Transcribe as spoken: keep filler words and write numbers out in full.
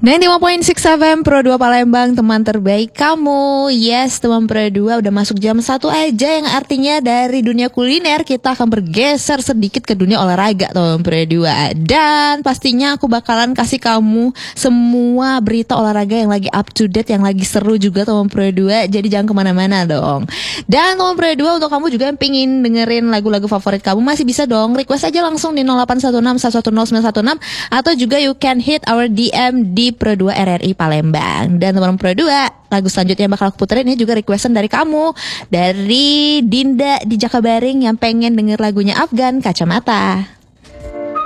sembilan puluh lima koma enam F M Pro dua Palembang, teman terbaik kamu. Yes, teman Pro dua udah masuk jam satu aja, yang artinya dari dunia kuliner kita akan bergeser sedikit ke dunia olahraga, teman Pro dua. Dan pastinya aku bakalan kasih kamu semua berita olahraga yang lagi up to date, yang lagi seru juga, teman Pro dua. Jadi jangan kemana-mana dong. Dan teman Pro dua, untuk kamu juga yang pingin dengerin lagu-lagu favorit kamu, masih bisa dong request aja langsung di nol delapan satu enam satu satu nol sembilan satu enam, atau juga you can hit our D M di Pro dua R R I Palembang. Dan teman Pro dua, lagu selanjutnya yang bakal aku puterin ini juga requestan dari kamu, dari Dinda di Jakabaring yang pengen denger lagunya Afgan, Kacamata.